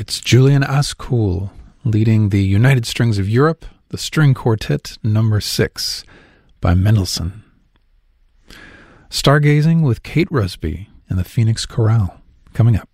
It's Julian Ascoul leading the United Strings of Europe, the String Quartet No. 6 by Mendelssohn. Stargazing with Kate Rusby and the Phoenix Chorale coming up.